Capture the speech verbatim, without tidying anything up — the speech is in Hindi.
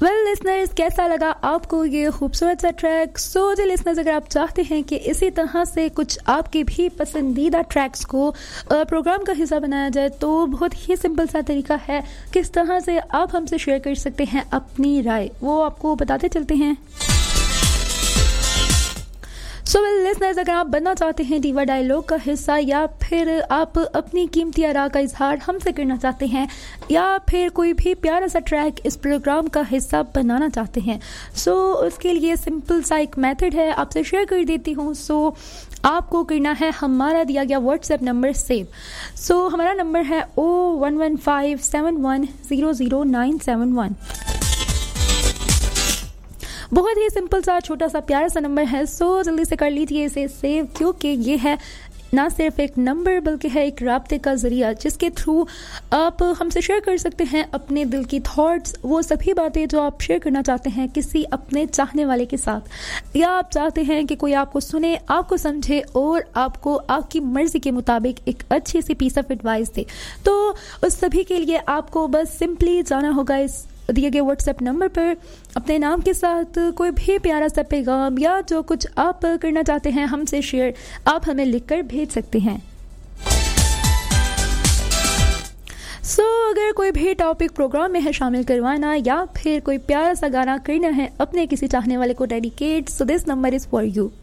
वेल लिसनर्स, कैसा लगा आपको ये खूबसूरत सा ट्रैक? सो जी लिसनर्स, अगर आप चाहते हैं कि इसी तरह से कुछ आपके भी पसंदीदा ट्रैक्स को प्रोग्राम का हिस्सा बनाया जाए, तो बहुत ही सिंपल सा तरीका है किस तरह से आप हमसे शेयर कर सकते हैं अपनी राय, वो आपको बताते चलते हैं। सो वेल लिसनर्स, अगर आप बनना चाहते हैं दीवा डायलॉग का हिस्सा, या फिर आप अपनी कीमती आरा का इजहार हमसे करना चाहते हैं, या फिर कोई भी प्यारा सा ट्रैक इस प्रोग्राम का हिस्सा बनाना चाहते हैं, सो so, उसके लिए सिंपल सा एक मेथड है, आपसे शेयर कर देती हूँ। सो so, आपको करना है हमारा दिया गया व्हाट्सएप नंबर सेव। सो so, हमारा नंबर है ओ one one five seven one zero zero nine seven one. बहुत ही सिंपल सा छोटा सा प्यारा सा नंबर है। सो जल्दी से कर लीजिए इसे सेव, क्योंकि ये है ना सिर्फ एक नंबर बल्कि है एक राब्ते का जरिया जिसके थ्रू आप हमसे शेयर कर सकते हैं अपने दिल की थॉट्स, वो सभी बातें जो आप शेयर करना चाहते हैं किसी अपने चाहने वाले के साथ, या आप चाहते हैं कि कोई आपको सुने, आपको समझे और आपको आपकी मर्जी के मुताबिक एक अच्छी सी पीस ऑफ एडवाइस दे। तो उस सभी के लिए आपको बस सिंपली जाना होगा इस दिए गए व्हाट्सएप नंबर पर, अपने नाम के साथ कोई भी प्यारा सा पैगाम या जो कुछ आप करना चाहते हैं हमसे शेयर, आप हमें लिखकर भेज सकते हैं। सो so, अगर कोई भी टॉपिक प्रोग्राम में है शामिल करवाना, या फिर कोई प्यारा सा गाना करना है अपने किसी चाहने वाले को dedicate, so this number is for you.